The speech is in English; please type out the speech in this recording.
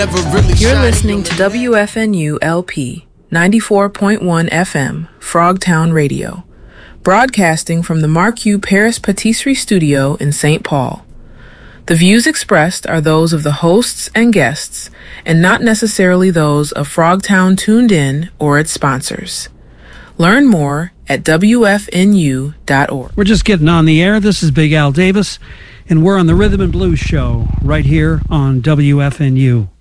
never really You're shine. listening to WFNU LP 94.1 FM, Frogtown Radio, broadcasting from the Mark U. Paris Patisserie Studio in St. Paul. The views expressed are those of the hosts and guests, and not necessarily those of Frogtown Tuned In or its sponsors. Learn more at WFNU.org. We're just getting on the air. This is Big Al Davis, and we're on the Rhythm and Blues Show right here on WFNU.